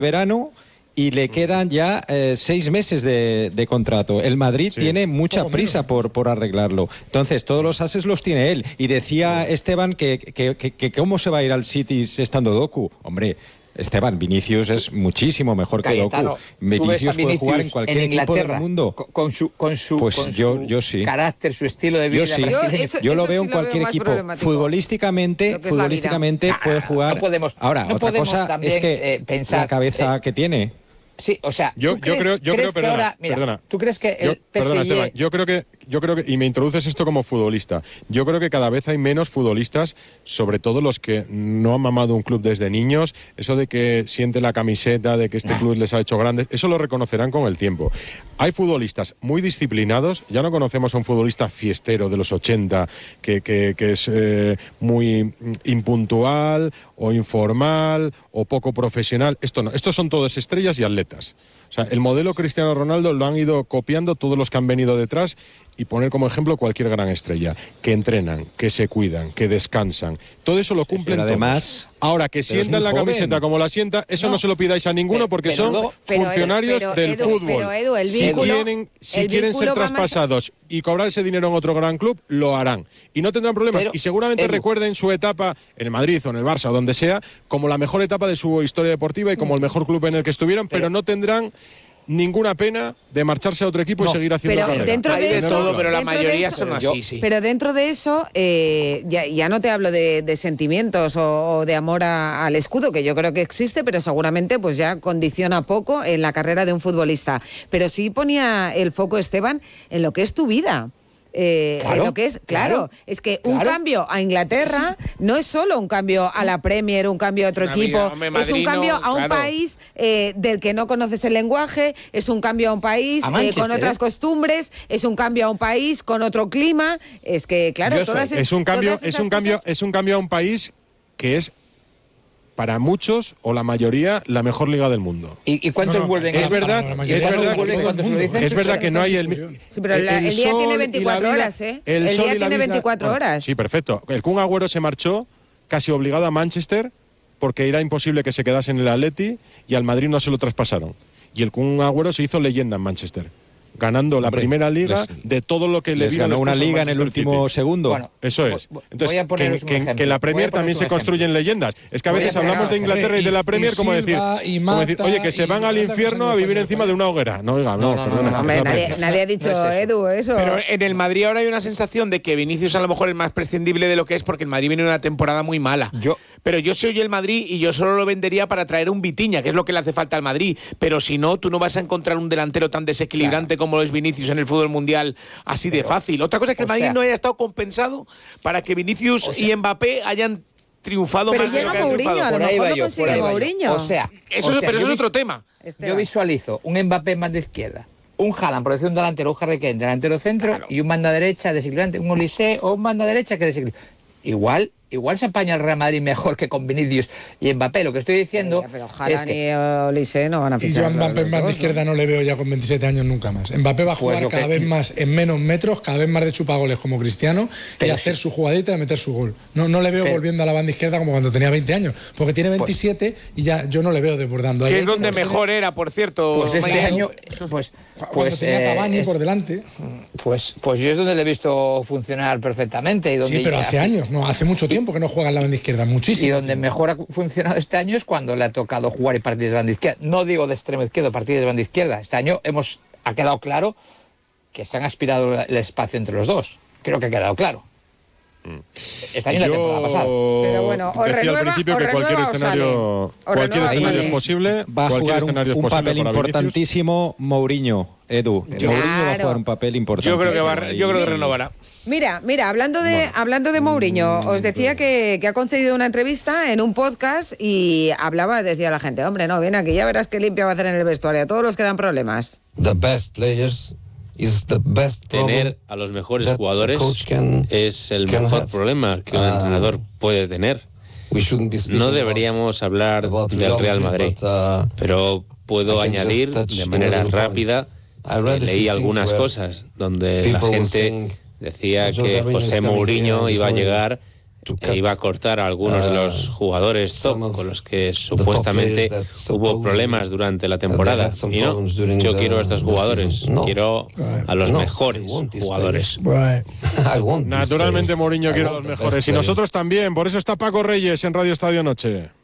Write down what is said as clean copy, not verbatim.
verano y le quedan ya 6 meses de contrato. El Madrid tiene mucha prisa por arreglarlo. Entonces, todos los ases los tiene él. Y decía Esteban que cómo se va a ir al City estando Doku. Hombre, Esteban, Vinicius es muchísimo mejor que Doku. Vinicius puede jugar en cualquier equipo del mundo. Con su yo sí. carácter, su estilo de vida. Yo lo veo en cualquier equipo. Futbolísticamente puede jugar. Ahora, otra cosa es que pensar, la cabeza que tiene. Sí, o sea, yo creo, perdona. ¿Tú crees que el PSG... Perdona, Esteban, yo creo que, y me introduces esto como futbolista, yo creo que cada vez hay menos futbolistas, sobre todo los que no han mamado un club desde niños, eso de que siente la camiseta, de que este club les ha hecho grandes, eso lo reconocerán con el tiempo. Hay futbolistas muy disciplinados, ya no conocemos a un futbolista fiestero de los 80, que es muy impuntual o informal o poco profesional. Esto no, estos son todos estrellas y atletas. O sea, el modelo Cristiano Ronaldo lo han ido copiando todos los que han venido detrás y poner como ejemplo cualquier gran estrella. Que entrenan, que se cuidan, que descansan. Todo eso lo cumplen todos. Además, ahora, que sientan la camiseta como la sienta, eso no se lo pidáis a ninguno porque son funcionarios del fútbol. Pero Edu, el vínculo, si quieren ser traspasados y cobrar ese dinero en otro gran club, lo harán. Y no tendrán problemas. Y seguramente recuerden su etapa en el Madrid o en el Barça o donde sea como la mejor etapa de su historia deportiva y como el mejor club en el que estuvieron, pero no tendrán ninguna pena de marcharse a otro equipo y seguir haciendo carrera. Dentro de eso, todo, pero la mayoría son así, sí. Pero dentro de eso, ya no te hablo de sentimientos o de amor al escudo, que yo creo que existe, pero seguramente pues ya condiciona poco en la carrera de un futbolista. Pero sí ponía el foco, Esteban, en lo que es tu vida. En lo que es, es que un cambio a Inglaterra no es solo un cambio a la Premier, un cambio a otro equipo, es un cambio a un país del que no conoces el lenguaje, es un cambio a un país con otras costumbres, es un cambio a un país con otro clima, es que es un cambio a un país que es para muchos o la mayoría la mejor liga del mundo. ¿Y cuántos vuelven? Es verdad que no hay el... Sí, pero el día tiene 24 horas, ¿eh? El día tiene 24 horas. Sí, perfecto. El Kun Agüero se marchó casi obligado a Manchester porque era imposible que se quedase en el Atleti y al Madrid no se lo traspasaron. Y el Kun Agüero se hizo leyenda en Manchester, ganando la primera liga de todo lo que le vino. Ganó una liga en el último segundo. Bueno, eso es. Entonces, que en la Premier también se construyen leyendas. Es que a veces hablamos de Inglaterra y de la Premier como decir, oye, que se van al infierno a vivir encima de una hoguera. No, perdona. Nadie ha dicho, Edu, eso. Pero en el Madrid ahora hay una sensación de que Vinicius a lo mejor es más prescindible de lo que es, porque el Madrid viene una temporada muy mala. Pero yo soy el Madrid y yo solo lo vendería para traer un Vitinha, que es lo que le hace falta al Madrid. Pero si no, tú no vas a encontrar un delantero tan desequilibrante como lo es Vinicius en el fútbol mundial así de fácil. Otra cosa es que el Madrid no haya estado compensado para que Vinicius y Mbappé hayan triunfado más de lo que han triunfado. A lo mejor no consigue Mourinho. Pero eso es otro tema. Yo visualizo un Mbappé más de izquierda, un Haaland, por decir un delantero, un Harry Kane, delantero centro, y un banda derecha desequilibrante, un Olise o un banda derecha que desequilibrante. Igual se apaña el Real Madrid mejor que con Vinicius y Mbappé. Lo que estoy diciendo pero Haaland y Olise no van a fichar. Y yo a Mbappé más de izquierda no le veo ya con 27 años nunca más. Mbappé va a jugar cada vez más en menos metros, cada vez más de chupagoles como Cristiano y hacer su jugadita de meter su gol. No le veo volviendo a la banda izquierda como cuando tenía 20 años, porque tiene 27 y ya yo no le veo desbordando. Que es donde mejor era, por cierto. Pues este año... Cuando tenía Cavani por delante. Pues yo es donde le he visto funcionar perfectamente. Y donde sí, pero hace años, hace mucho tiempo que no juega en la banda izquierda, muchísimo. Y donde mejor ha funcionado este año es cuando le ha tocado jugar y partidos de banda izquierda. No digo de extremo izquierdo, partidos de banda izquierda. Este año ha quedado claro que se han aspirado el espacio entre los dos. Creo que ha quedado claro. Este año la temporada pasada. Pero bueno, o renueva, al principio que cualquier escenario es posible. Va a jugar un papel importantísimo Mourinho, Edu. Mourinho va a jugar un papel importante. Yo creo que renovará. Mira, hablando de Mourinho, os decía que ha concedido una entrevista en un podcast y decía la gente, hombre, no, ven aquí, ya verás qué limpia va a hacer en el vestuario, a todos los que dan problemas. Tener a los mejores jugadores es el mejor problema que un entrenador puede tener. No deberíamos hablar del Real Madrid, pero puedo añadir de manera rápida, leí algunas cosas donde la gente decía que José Mourinho iba a llegar iba a cortar a algunos de los jugadores top con los que supuestamente hubo problemas durante la temporada. Y no, yo quiero a estos jugadores, quiero a los mejores jugadores. Naturalmente Mourinho quiere a los mejores y nosotros también, por eso está Paco Reyes en Radio Estadio Noche.